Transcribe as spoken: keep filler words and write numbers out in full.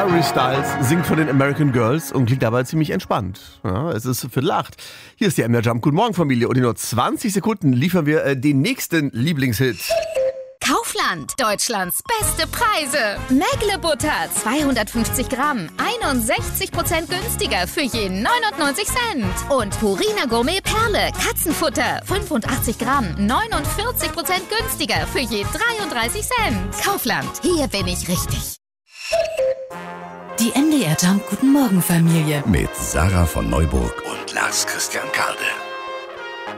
Harry Styles singt von den American Girls und klingt dabei ziemlich entspannt. Ja, es ist Viertel acht. Hier ist die M D R Jump. Guten Morgen, Familie. Und in nur zwanzig Sekunden liefern wir äh, den nächsten Lieblingshit. Kaufland, Deutschlands beste Preise. Mägle Butter, zweihundertfünfzig Gramm, einundsechzig Prozent günstiger für je neunundneunzig Cent. Und Purina Gourmet Perle, Katzenfutter, fünfundachtzig Gramm, neunundvierzig Prozent günstiger für je dreiunddreißig Cent. Kaufland, hier bin ich richtig. Die M D R Jump Guten Morgen Familie. Mit Sarah von Neuburg und Lars Christian Kade.